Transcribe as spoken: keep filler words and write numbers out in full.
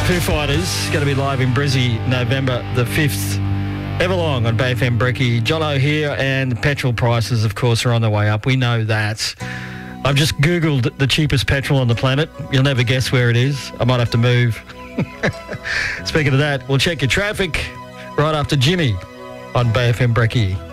Foo Fighters going to be live in Brizzy November the fifth. Everlong on Bay F M Brekkie. Jono here, and petrol prices, of course, are on the way up. We know that. I've just Googled the cheapest petrol on the planet. You'll never guess where it is. I might have to move. Speaking of that, we'll check your traffic right after Jimmy on Bay F M Brekkie.